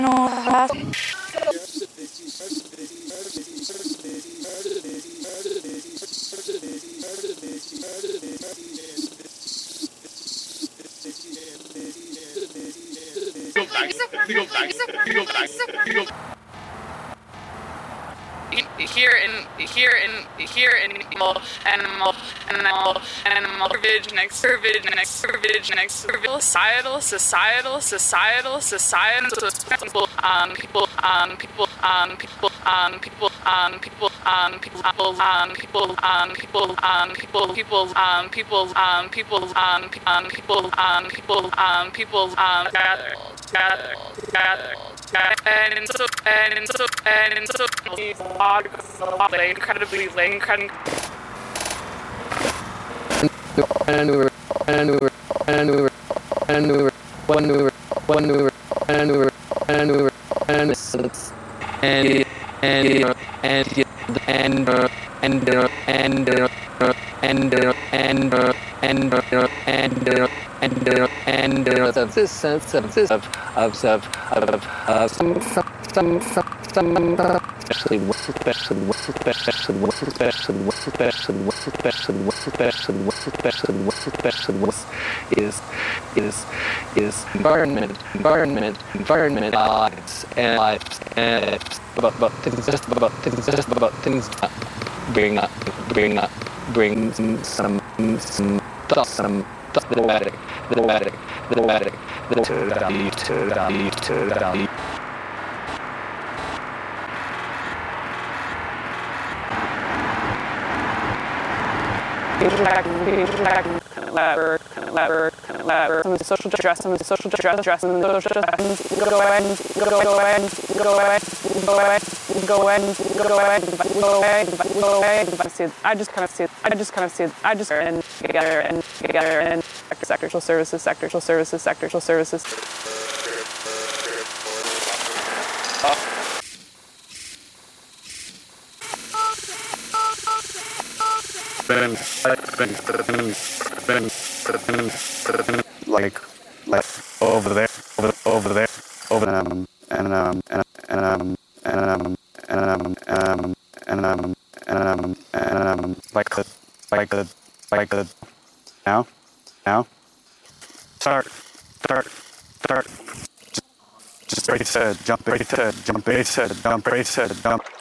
animal of this sense of this of some especially is environment lives and about things bring some little some of the social dress, and I just kind of see it together and sectoral services. Like over there, like the now, start, just brace head, jump brace head, jump.